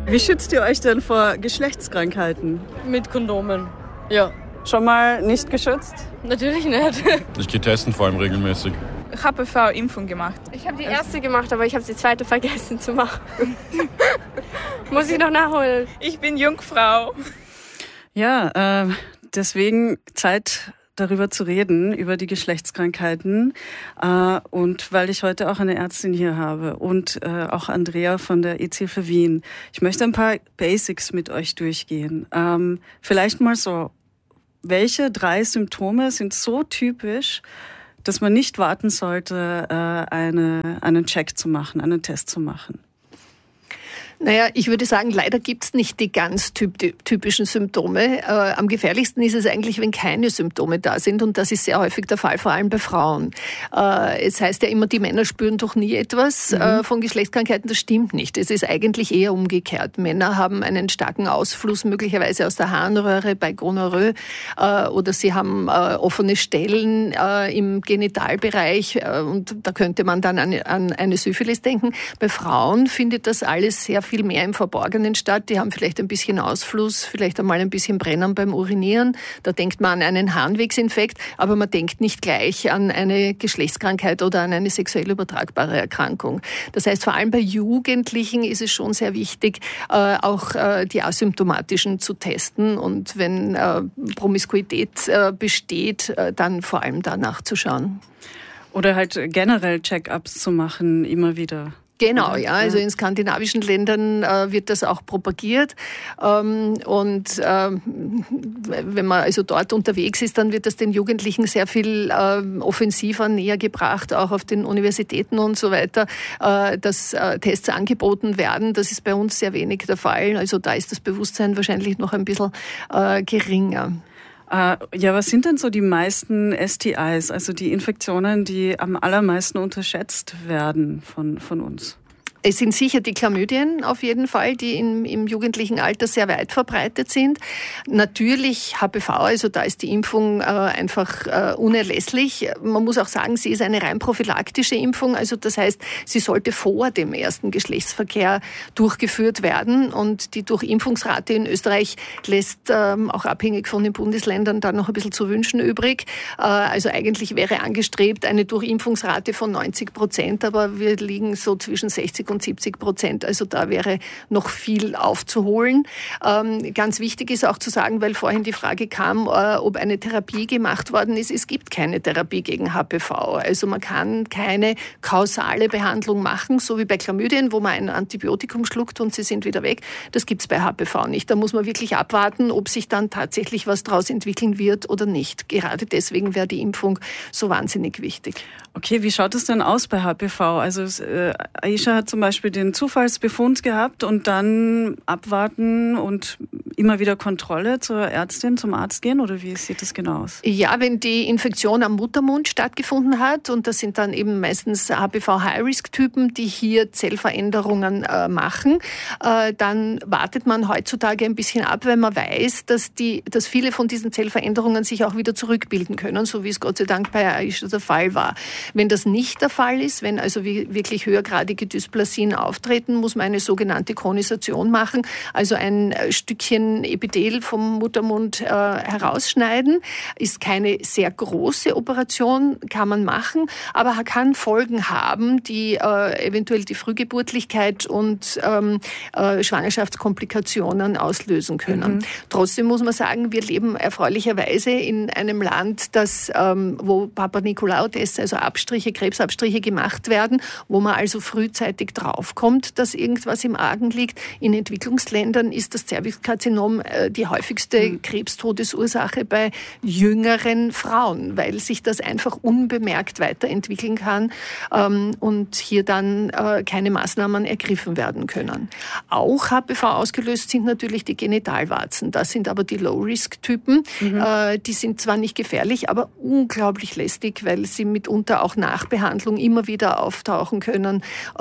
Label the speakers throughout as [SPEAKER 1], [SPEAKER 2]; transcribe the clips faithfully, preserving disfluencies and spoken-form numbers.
[SPEAKER 1] Wie schützt ihr euch denn vor Geschlechtskrankheiten?
[SPEAKER 2] Mit Kondomen, ja.
[SPEAKER 1] Schon mal nicht geschützt?
[SPEAKER 2] Natürlich nicht.
[SPEAKER 3] Ich gehe testen, vor allem regelmäßig.
[SPEAKER 4] H P V-Impfung gemacht.
[SPEAKER 5] Ich habe die erste gemacht, aber ich habe die zweite vergessen zu machen. Muss ich noch nachholen.
[SPEAKER 4] Ich bin Jungfrau.
[SPEAKER 1] Ja, äh, deswegen Zeit darüber zu reden, über die Geschlechtskrankheiten. Äh, und weil ich heute auch eine Ärztin hier habe und äh, auch Andrea von der EZ-Hilfe Wien. Ich möchte ein paar Basics mit euch durchgehen. Ähm, vielleicht mal so, welche drei Symptome sind so typisch, dass man nicht warten sollte, äh, eine, einen Check zu machen, einen Test zu machen?
[SPEAKER 6] Naja, ich würde sagen, leider gibt's nicht die ganz typischen Symptome. Äh, am gefährlichsten ist es eigentlich, wenn keine Symptome da sind, und das ist sehr häufig der Fall, vor allem bei Frauen. Äh, es heißt ja immer, die Männer spüren doch nie etwas mhm. äh, von Geschlechtskrankheiten. Das stimmt nicht. Es ist eigentlich eher umgekehrt. Männer haben einen starken Ausfluss möglicherweise aus der Harnröhre bei Gonorrhoe äh, oder sie haben äh, offene Stellen äh, im Genitalbereich äh, und da könnte man dann an, an eine Syphilis denken. Bei Frauen findet das alles sehr viel mehr im Verborgenen statt. Die haben vielleicht ein bisschen Ausfluss, vielleicht einmal ein bisschen Brennen beim Urinieren. Da denkt man an einen Harnwegsinfekt, aber man denkt nicht gleich an eine Geschlechtskrankheit oder an eine sexuell übertragbare Erkrankung. Das heißt, vor allem bei Jugendlichen ist es schon sehr wichtig, äh, auch äh, die asymptomatischen zu testen. Und wenn äh, Promiskuität äh, besteht, äh, dann vor allem danach zu schauen.
[SPEAKER 1] Oder halt generell Check-ups zu machen, immer wieder.
[SPEAKER 6] Genau, ja. Also in skandinavischen Ländern äh, wird das auch propagiert. Ähm, und äh, wenn man also dort unterwegs ist, dann wird das den Jugendlichen sehr viel äh, offensiver näher gebracht, auch auf den Universitäten und so weiter, äh, dass äh, Tests angeboten werden. Das ist bei uns sehr wenig der Fall. Also da ist das Bewusstsein wahrscheinlich noch ein bisschen äh, geringer.
[SPEAKER 1] Uh, ja, was sind denn so die meisten S T Is, also die Infektionen, die am allermeisten unterschätzt werden von, von uns?
[SPEAKER 6] Es sind sicher die Chlamydien auf jeden Fall, die im, im jugendlichen Alter sehr weit verbreitet sind. Natürlich H P V, also da ist die Impfung äh, einfach äh, unerlässlich. Man muss auch sagen, sie ist eine rein prophylaktische Impfung. Also das heißt, sie sollte vor dem ersten Geschlechtsverkehr durchgeführt werden. Und die Durchimpfungsrate in Österreich lässt ähm, auch abhängig von den Bundesländern dann noch ein bisschen zu wünschen übrig. Äh, also eigentlich wäre angestrebt eine Durchimpfungsrate von neunzig Prozent, aber wir liegen so zwischen sechzig und siebzig Prozent. Also da wäre noch viel aufzuholen. Ähm, ganz wichtig ist auch zu sagen, weil vorhin die Frage kam, äh, ob eine Therapie gemacht worden ist. Es gibt keine Therapie gegen H P V. Also man kann keine kausale Behandlung machen, so wie bei Chlamydien, wo man ein Antibiotikum schluckt und sie sind wieder weg. Das gibt es bei H P V nicht. Da muss man wirklich abwarten, ob sich dann tatsächlich was daraus entwickeln wird oder nicht. Gerade deswegen wäre die Impfung so wahnsinnig wichtig.
[SPEAKER 1] Okay, wie schaut es denn aus bei H P V? Also äh, Aisha hat zum Beispiel den Zufallsbefund gehabt und dann abwarten und immer wieder Kontrolle zur Ärztin, zum Arzt gehen, oder wie sieht das genau aus?
[SPEAKER 6] Ja, wenn die Infektion am Muttermund stattgefunden hat, und das sind dann eben meistens H P V-High-Risk-Typen, die hier Zellveränderungen äh, machen, äh, dann wartet man heutzutage ein bisschen ab, weil man weiß, dass, die, dass viele von diesen Zellveränderungen sich auch wieder zurückbilden können, so wie es Gott sei Dank bei Aisha der Fall war. Wenn das nicht der Fall ist, wenn also wirklich höhergradige Dysplasien auftreten, muss man eine sogenannte Konisation machen, also ein Stückchen Epithel vom Muttermund äh, herausschneiden. Ist keine sehr große Operation, kann man machen, aber kann Folgen haben, die äh, eventuell die Frühgeburtlichkeit und ähm, äh, Schwangerschaftskomplikationen auslösen können. Mhm. Trotzdem muss man sagen, wir leben erfreulicherweise in einem Land, das, ähm, wo Papa-Nikolaou-Tests, also Abstriche, Krebsabstriche gemacht werden, wo man also frühzeitig draufkommt, dass irgendwas im Argen liegt. In Entwicklungsländern ist das Zervixkarzinom äh, die häufigste mhm. Krebstodesursache bei jüngeren Frauen, weil sich das einfach unbemerkt weiterentwickeln kann ähm, und hier dann äh, keine Maßnahmen ergriffen werden können. Auch H P V ausgelöst sind natürlich die Genitalwarzen. Das sind aber die Low-Risk-Typen. Mhm. Äh, die sind zwar nicht gefährlich, aber unglaublich lästig, weil sie mitunter auch nach Behandlung immer wieder auftauchen können. Ähm,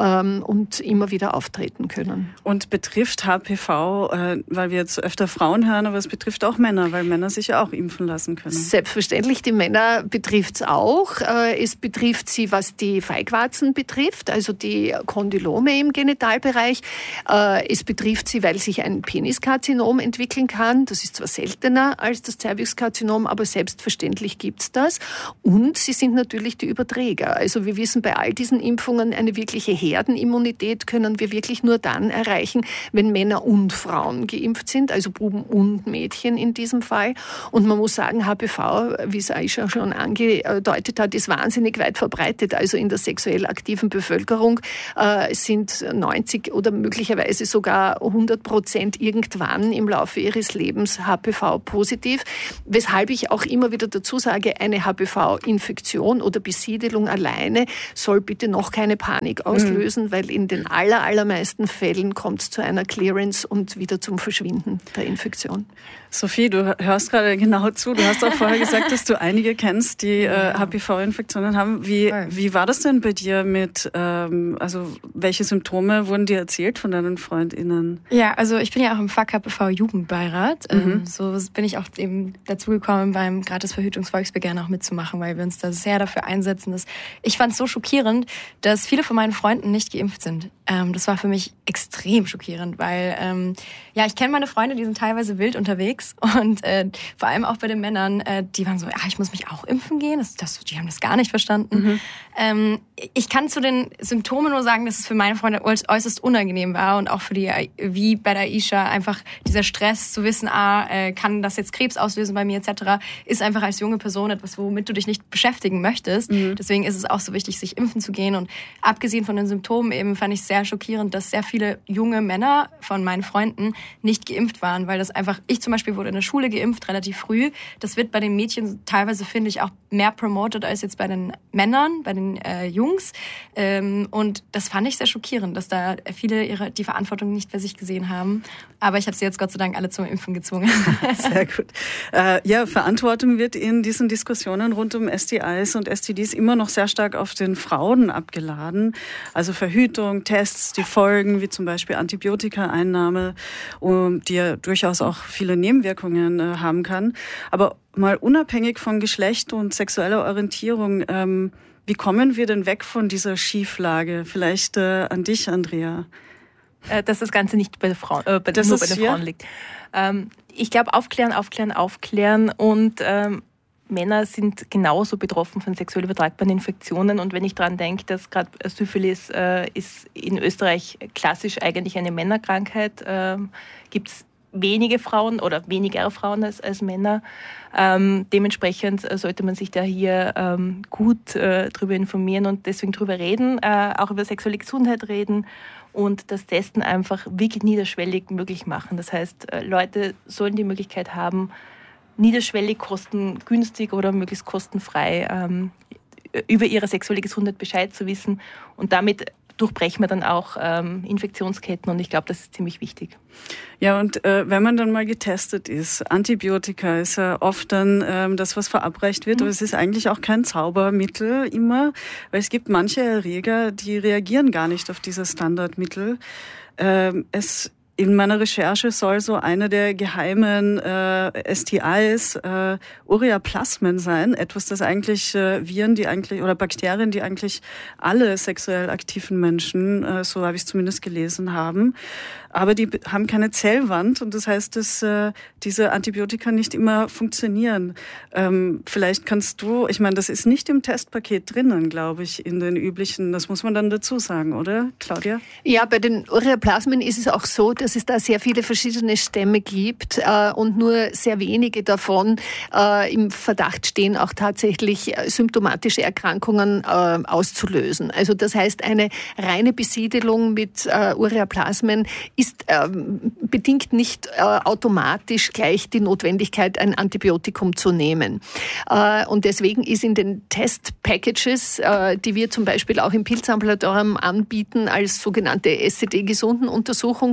[SPEAKER 6] und immer wieder auftreten können.
[SPEAKER 1] Und betrifft H P V, äh, weil wir jetzt öfter Frauen hören, aber es betrifft auch Männer, weil Männer sich ja auch impfen lassen können.
[SPEAKER 6] Selbstverständlich, die Männer betrifft es auch. Äh, es betrifft sie, was die Feigwarzen betrifft, also die Kondylome im Genitalbereich. Äh, es betrifft sie, weil sich ein Peniskarzinom entwickeln kann. Das ist zwar seltener als das Zervixkarzinom, aber selbstverständlich gibt es das. Und sie sind natürlich die Überträger. Also wir wissen, bei all diesen Impfungen eine wirkliche Herdenimmunität können wir wirklich nur dann erreichen, wenn Männer und Frauen geimpft sind, also Buben und Mädchen in diesem Fall. Und man muss sagen, H P V, wie es Aisha schon angedeutet hat, ist wahnsinnig weit verbreitet. Also in der sexuell aktiven Bevölkerung äh, sind neunzig oder möglicherweise sogar hundert Prozent irgendwann im Laufe ihres Lebens H P V positiv. Weshalb ich auch immer wieder dazu sage, eine H P V-Infektion oder Besiedelung alleine soll bitte noch keine Panik auslösen, mhm. weil in den aller, allermeisten Fällen kommt es zu einer Clearance und wieder zum Verschwinden der Infektion.
[SPEAKER 1] Sophie, du hörst gerade genau zu. Du hast auch vorher gesagt, dass du einige kennst, die äh, H P V-Infektionen haben. Wie, wie war das denn bei dir mit, ähm, also welche Symptome wurden dir erzählt von deinen FreundInnen?
[SPEAKER 2] Ja, also ich bin ja auch im F A K H P V-Jugendbeirat.
[SPEAKER 1] Mhm.
[SPEAKER 2] Ähm, so bin ich auch eben dazugekommen, beim Gratis-Verhütungsvolksbegehren auch mitzumachen, weil wir uns da sehr dafür einsetzen. Dass ich fand es so schockierend, dass viele von meinen Freunden nicht geimpft sind. Ähm, das war für mich extrem schockierend, weil ähm, ja, ich kenne meine Freunde, die sind teilweise wild unterwegs und äh, vor allem auch bei den Männern, äh, die waren so, ja, ich muss mich auch impfen gehen. Das, das, die haben das gar nicht verstanden. Mhm. Ähm, ich kann zu den Symptomen nur sagen, dass es für meine Freunde äußerst unangenehm war und auch für die, wie bei der Aisha, einfach dieser Stress zu wissen, ah, äh, kann das jetzt Krebs auslösen bei mir et cetera, ist einfach als junge Person etwas, womit du dich nicht beschäftigen möchtest. Mhm. Deswegen ist es auch so wichtig, sich impfen zu gehen. Und abgesehen von den Symptomen eben fand ich sehr schockierend, dass sehr viele junge Männer von meinen Freunden nicht geimpft waren, weil das einfach, ich zum Beispiel wurde in der Schule geimpft, relativ früh. Das wird bei den Mädchen teilweise, finde ich, auch mehr promoted als jetzt bei den Männern, bei den äh, Jungs. Ähm, und das fand ich sehr schockierend, dass da viele ihre, die Verantwortung nicht für sich gesehen haben. Aber ich habe sie jetzt Gott sei Dank alle zum Impfen gezwungen.
[SPEAKER 1] Sehr gut. Äh, ja, Verantwortung wird in diesen Diskussionen rund um S T Is und S T Ds immer noch sehr stark auf den Frauen abgeladen. Also Verhütung, Tests, die Folgen, wie zum Beispiel Antibiotikaeinnahme, die ja durchaus auch viele Nebenwirkungen äh, haben kann. Aber mal unabhängig von Geschlecht und sexueller Orientierung, ähm, wie kommen wir denn weg von dieser Schieflage? Vielleicht äh, an dich, Andrea.
[SPEAKER 7] Äh, dass das Ganze nicht bei, Frauen, äh, bei,
[SPEAKER 1] das
[SPEAKER 7] nur
[SPEAKER 1] ist,
[SPEAKER 7] bei den
[SPEAKER 1] ja.
[SPEAKER 7] Frauen liegt. Ähm, ich glaube, aufklären, aufklären, aufklären und ähm, Männer sind genauso betroffen von sexuell übertragbaren Infektionen. Und wenn ich daran denke, dass gerade Syphilis äh, ist in Österreich klassisch eigentlich eine Männerkrankheit, äh, gibt es wenige Frauen oder weniger Frauen als, als Männer. Ähm, dementsprechend sollte man sich da hier ähm, gut äh, drüber informieren und deswegen drüber reden, äh, auch über sexuelle Gesundheit reden und das Testen einfach wirklich niederschwellig möglich machen. Das heißt, äh, Leute sollen die Möglichkeit haben, niederschwellig, kostengünstig oder möglichst kostenfrei ähm, über ihre sexuelle Gesundheit Bescheid zu wissen. Und damit durchbrechen wir dann auch ähm, Infektionsketten und ich glaube, das ist ziemlich wichtig.
[SPEAKER 1] Ja, und äh, wenn man dann mal getestet ist, Antibiotika ist ja oft dann ähm, das, was verabreicht wird, mhm. aber es ist eigentlich auch kein Zaubermittel immer, weil es gibt manche Erreger, die reagieren gar nicht auf diese Standardmittel. Ähm, es In meiner Recherche soll so eine der geheimen äh, S T Is äh, Ureaplasmen sein, etwas, das eigentlich äh, Viren, die eigentlich oder Bakterien, die eigentlich alle sexuell aktiven Menschen, äh, so habe ich es zumindest gelesen, haben, aber die haben keine Zellwand und das heißt, dass äh, diese Antibiotika nicht immer funktionieren. Ähm, vielleicht kannst du, ich meine, das ist nicht im Testpaket drinnen, glaube ich, in den üblichen, das muss man dann dazu sagen, oder, Claudia?
[SPEAKER 6] Ja, bei den Ureaplasmen ist es auch so, dass es da sehr viele verschiedene Stämme gibt äh, und nur sehr wenige davon äh, im Verdacht stehen, auch tatsächlich symptomatische Erkrankungen äh, auszulösen. Also das heißt, eine reine Besiedelung mit äh, Ureaplasmen ist ähm, bedingt nicht äh, automatisch gleich die Notwendigkeit, ein Antibiotikum zu nehmen. Äh, und deswegen ist in den Test-Packages, äh, die wir zum Beispiel auch im Pilzambulatorium anbieten, als sogenannte S C D-Gesunden-Untersuchung sozusagen,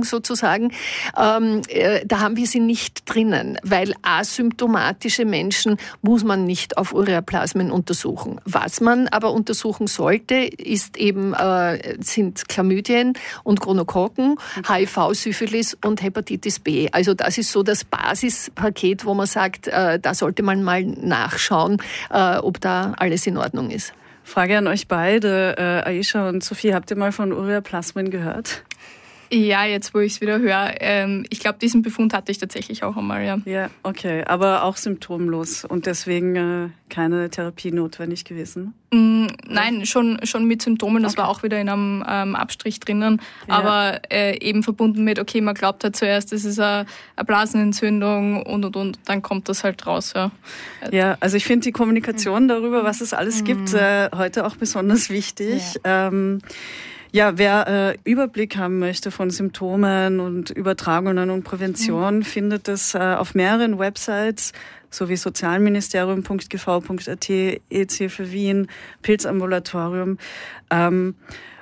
[SPEAKER 6] sagen, ähm, äh, da haben wir sie nicht drinnen, weil asymptomatische Menschen muss man nicht auf Ureaplasmen untersuchen. Was man aber untersuchen sollte, ist eben, äh, sind Chlamydien und Gonokokken, H I V, Syphilis und Hepatitis B. Also das ist so das Basispaket, wo man sagt, äh, da sollte man mal nachschauen, äh, ob da alles in Ordnung ist.
[SPEAKER 1] Frage an euch beide, äh, Aisha und Sophie, habt ihr mal von Ureaplasmen gehört?
[SPEAKER 4] Ja, jetzt wo ich es wieder höre, ähm, ich glaube, diesen Befund hatte ich tatsächlich auch einmal, ja.
[SPEAKER 1] Ja, okay, aber auch symptomlos und deswegen äh, keine Therapie notwendig gewesen?
[SPEAKER 4] Mm, nein, schon, schon mit Symptomen, das okay. war auch wieder in einem ähm, Abstrich drinnen, ja. aber äh, eben verbunden mit, okay, man glaubt halt zuerst, das ist eine, eine Blasenentzündung und und und, dann kommt das halt raus, ja.
[SPEAKER 1] Ja, also ich finde die Kommunikation darüber, was es alles mhm. gibt, äh, heute auch besonders wichtig. Ja. Ähm, Ja, wer äh, Überblick haben möchte von Symptomen und Übertragungen und Prävention, mhm. findet das äh, auf mehreren Websites, sowie sozialministerium punkt g v punkt a t, E C für Wien, Pilzambulatorium. Ähm,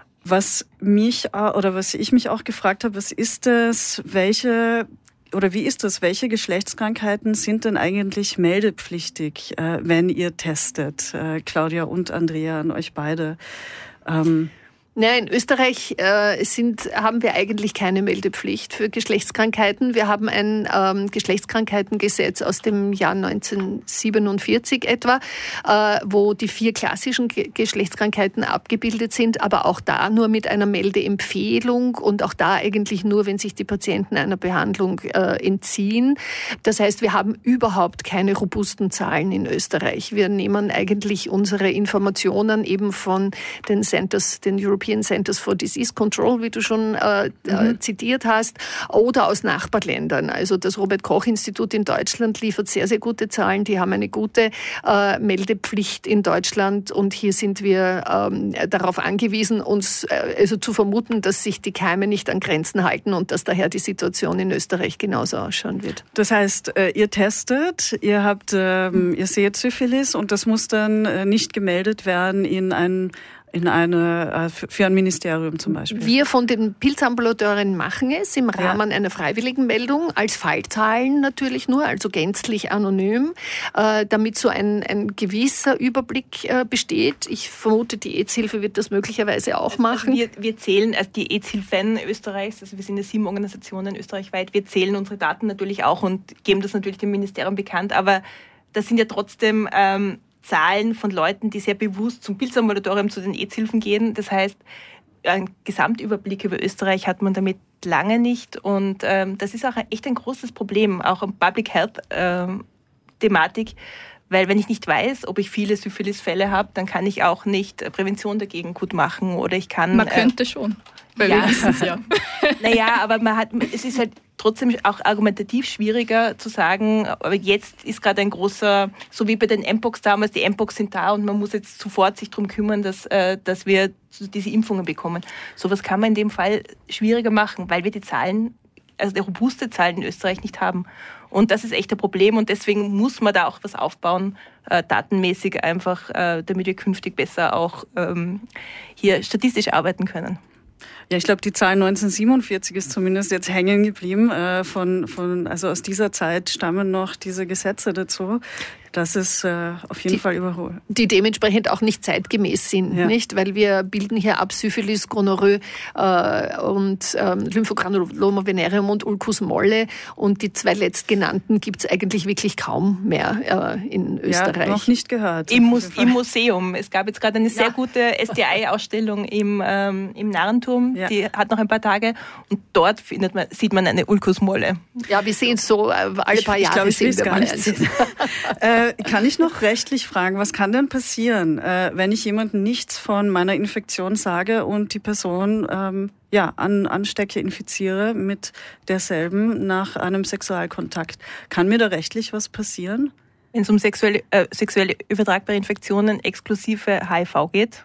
[SPEAKER 1] was mich äh, oder was ich mich auch gefragt habe, was ist das, welche oder wie ist das, welche Geschlechtskrankheiten sind denn eigentlich meldepflichtig, äh, wenn ihr testet? Äh, Claudia und Andrea, an euch beide. Ähm,
[SPEAKER 6] Ja, in Österreich äh, sind, haben wir eigentlich keine Meldepflicht für Geschlechtskrankheiten. Wir haben ein ähm, Geschlechtskrankheitengesetz aus dem Jahr neunzehnhundertsiebenundvierzig etwa, äh, wo die vier klassischen Ge- Geschlechtskrankheiten abgebildet sind, aber auch da nur mit einer Meldeempfehlung und auch da eigentlich nur, wenn sich die Patienten einer Behandlung äh, entziehen. Das heißt, wir haben überhaupt keine robusten Zahlen in Österreich. Wir nehmen eigentlich unsere Informationen eben von den Centers, den European Centers for Disease Control, wie du schon äh, mhm. zitiert hast, oder aus Nachbarländern. Also das Robert-Koch-Institut in Deutschland liefert sehr, sehr gute Zahlen. Die haben eine gute äh, Meldepflicht in Deutschland und hier sind wir ähm, darauf angewiesen, uns äh, also zu vermuten, dass sich die Keime nicht an Grenzen halten und dass daher die Situation in Österreich genauso ausschauen wird.
[SPEAKER 1] Das heißt, äh, ihr testet, ihr habt, ähm, ihr seht Syphilis und das muss dann äh, nicht gemeldet werden in ein In eine, für ein Ministerium zum Beispiel.
[SPEAKER 6] Wir von den Pilzambulatorien machen es im Rahmen ja. einer freiwilligen Meldung, als Fallzahlen natürlich nur, also gänzlich anonym, äh, damit so ein, ein gewisser Überblick äh, besteht. Ich vermute, die AIDS-Hilfe wird das möglicherweise auch machen.
[SPEAKER 7] Also wir, wir zählen, also die AIDS-Hilfen Österreichs, also wir sind ja sieben Organisationen österreichweit, wir zählen unsere Daten natürlich auch und geben das natürlich dem Ministerium bekannt, aber das sind ja trotzdem ähm, Zahlen von Leuten, die sehr bewusst zum Pilzambulatorium, zu den AIDS-Hilfen gehen. Das heißt, einen Gesamtüberblick über Österreich hat man damit lange nicht. Und ähm, das ist auch echt ein großes Problem, auch eine Public Health-Thematik. Ähm, weil wenn ich nicht weiß, ob ich viele Syphilis-Fälle habe, dann kann ich auch nicht Prävention dagegen gut machen. Oder ich kann...
[SPEAKER 4] Man könnte äh, schon, weil
[SPEAKER 7] ja.
[SPEAKER 4] wir wissen es ja.
[SPEAKER 7] Naja, aber man hat, es ist halt trotzdem auch argumentativ schwieriger zu sagen, aber jetzt ist gerade ein großer, so wie bei den Mpox damals, die Mpox sind da und man muss jetzt sofort sich darum kümmern, dass, äh, dass wir diese Impfungen bekommen. Sowas kann man in dem Fall schwieriger machen, weil wir die Zahlen, also die robuste Zahlen in Österreich nicht haben. Und das ist echt ein Problem und deswegen muss man da auch was aufbauen, äh, datenmäßig einfach, äh, damit wir künftig besser auch ähm, hier statistisch arbeiten können.
[SPEAKER 1] Ja, ich glaube, die Zahl neunzehnhundertsiebenundvierzig ist zumindest jetzt hängen geblieben. Äh, von, von, also aus dieser Zeit stammen noch diese Gesetze dazu. Das ist äh, auf jeden die, Fall überholt.
[SPEAKER 6] Die dementsprechend auch nicht zeitgemäß sind, ja. nicht? Weil wir bilden hier ab Syphilis, Gonorrhoe äh, und ähm, Lymphogranuloma venereum und Ulcus molle und die zwei letztgenannten gibt es eigentlich wirklich kaum mehr äh, in Österreich.
[SPEAKER 1] Ja, noch nicht gehört.
[SPEAKER 7] Im, Mus- im Museum. Es gab jetzt gerade eine sehr ja. gute S T I-Ausstellung im, ähm, im Narrenturm. Ja. Die hat noch ein paar Tage und dort findet man, sieht man eine Ulcus molle.
[SPEAKER 6] Ja, wir sehen es so äh, alle paar
[SPEAKER 1] ich,
[SPEAKER 6] Jahre.
[SPEAKER 1] Ich glaube, ich will es gar nicht sehen. äh, Kann ich noch rechtlich fragen, was kann denn passieren, äh, wenn ich jemandem nichts von meiner Infektion sage und die Person ähm, ja, an, anstecke, infiziere mit derselben nach einem Sexualkontakt? Kann mir da rechtlich was passieren?
[SPEAKER 7] Wenn es um sexuelle, äh, sexuelle übertragbare Infektionen exklusive H I V geht,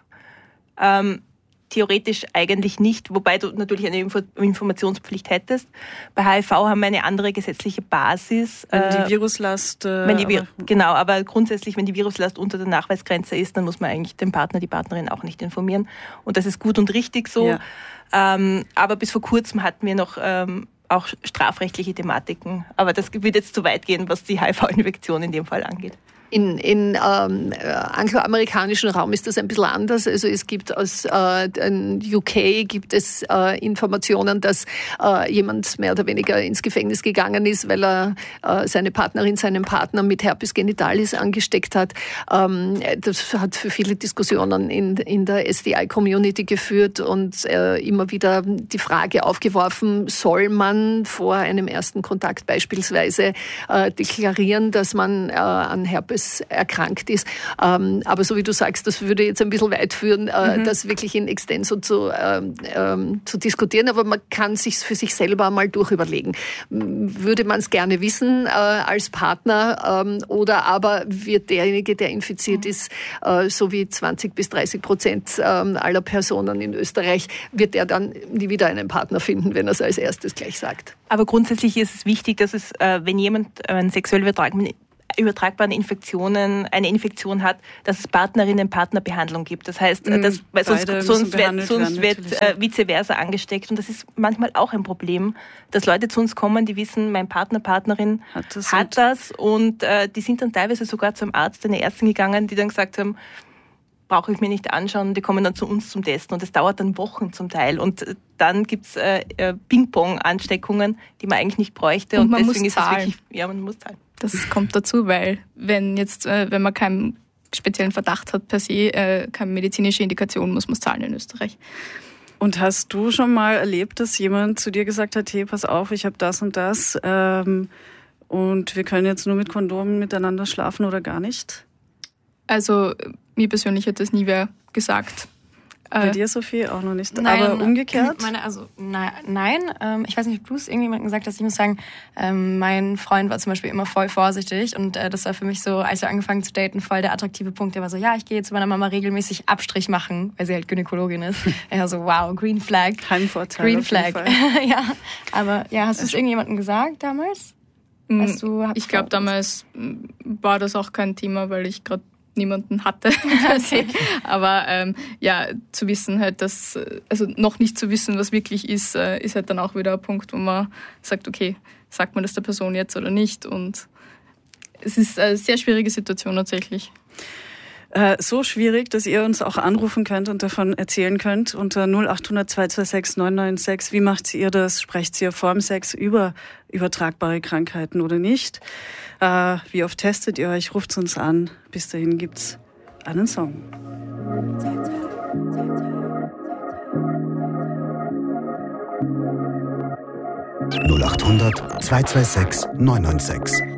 [SPEAKER 7] ähm, theoretisch eigentlich nicht, wobei du natürlich eine Info- Informationspflicht hättest. Bei H I V haben wir eine andere gesetzliche Basis.
[SPEAKER 1] Wenn die Viruslast... Äh,
[SPEAKER 7] wenn die Vi- aber genau, aber grundsätzlich, wenn die Viruslast unter der Nachweisgrenze ist, dann muss man eigentlich den Partner, die Partnerin auch nicht informieren. Und das ist gut und richtig so. Ja. Ähm, aber bis vor kurzem hatten wir noch ähm, auch strafrechtliche Thematiken. Aber das wird jetzt zu weit gehen, was die H I V-Infektion in dem Fall angeht.
[SPEAKER 6] In, in ähm, angloamerikanischen Raum ist das ein bisschen anders. Also es gibt aus äh, U K gibt es äh, Informationen, dass äh, jemand mehr oder weniger ins Gefängnis gegangen ist, weil er äh, seine Partnerin, seinen Partner mit Herpes genitalis angesteckt hat. Ähm, das hat für viele Diskussionen in, in der S T I-Community geführt und äh, immer wieder die Frage aufgeworfen, soll man vor einem ersten Kontakt beispielsweise äh, deklarieren, dass man äh, an Herpes erkrankt ist. Ähm, aber so wie du sagst, das würde jetzt ein bisschen weit führen, äh, mhm. das wirklich in extenso zu, ähm, ähm, zu diskutieren. Aber man kann sich für sich selber mal durchüberlegen. Würde man es gerne wissen äh, als Partner ähm, oder aber wird derjenige, der infiziert mhm. ist, äh, so wie zwanzig bis dreißig Prozent äh, aller Personen in Österreich, wird der dann nie wieder einen Partner finden, wenn er es als erstes gleich sagt.
[SPEAKER 7] Aber grundsätzlich ist es wichtig, dass es, äh, wenn jemand einen sexuell übertragenen übertragbaren Infektionen, eine Infektion hat, dass es Partnerinnen-Partner-Behandlung gibt. Das heißt, mm, das, weil sonst, sonst wird, sonst wird äh, vice versa angesteckt. Und das ist manchmal auch ein Problem, dass Leute zu uns kommen, die wissen, mein Partner, Partnerin hat das, hat das und äh, die sind dann teilweise sogar zum Arzt, eine Ärztin gegangen, die dann gesagt haben, brauche ich mir nicht anschauen, die kommen dann zu uns zum Testen und das dauert dann Wochen zum Teil und dann gibt's äh, Ping-Pong-Ansteckungen, die man eigentlich nicht bräuchte
[SPEAKER 4] und,
[SPEAKER 7] und
[SPEAKER 4] man
[SPEAKER 7] deswegen
[SPEAKER 4] muss
[SPEAKER 7] ist es
[SPEAKER 4] zahlen.
[SPEAKER 7] wirklich, ja, man muss zahlen.
[SPEAKER 4] Das kommt dazu, weil wenn jetzt, äh, wenn man keinen speziellen Verdacht hat per se, äh, keine medizinische Indikation, muss man es zahlen in Österreich.
[SPEAKER 1] Und hast du schon mal erlebt, dass jemand zu dir gesagt hat, hey, pass auf, ich habe das und das ähm, und wir können jetzt nur mit Kondomen miteinander schlafen oder gar nicht?
[SPEAKER 4] Also mir persönlich hat das nie wer gesagt.
[SPEAKER 1] Bei äh, dir, Sophie, auch noch nicht.
[SPEAKER 2] Nein,
[SPEAKER 1] aber umgekehrt?
[SPEAKER 2] Meine, also na, nein, ähm, ich weiß nicht, ob du es irgendjemandem gesagt hast. Ich muss sagen, ähm, mein Freund war zum Beispiel immer voll vorsichtig und äh, das war für mich so, als wir angefangen zu daten, voll der attraktive Punkt. Der war so, ja, ich gehe jetzt zu meiner Mama regelmäßig Abstrich machen, weil sie halt Gynäkologin ist. Er so, wow, Green Flag.
[SPEAKER 1] Kein Vorteil.
[SPEAKER 2] Green Flag. Ja, aber ja, hast du es irgendjemandem gesagt damals?
[SPEAKER 4] Weißt du, ich glaube, damals war das auch kein Thema, weil ich gerade niemanden hatte. Okay. Aber ähm, ja, zu wissen halt, dass, also noch nicht zu wissen, was wirklich ist, äh, ist halt dann auch wieder ein Punkt, wo man sagt, okay, sagt man das der Person jetzt oder nicht? Und es ist eine sehr schwierige Situation tatsächlich.
[SPEAKER 1] Äh, so schwierig, dass ihr uns auch anrufen könnt und davon erzählen könnt unter null acht hundert zwei zwei sechs neun neun sechs. Wie macht ihr das? Sprecht ihr vor dem Sex über übertragbare Krankheiten oder nicht? Äh, wie oft testet ihr euch? Ruft uns an. Bis dahin gibt's einen Song.
[SPEAKER 8] null acht hundert zwei zwei sechs neun neun sechs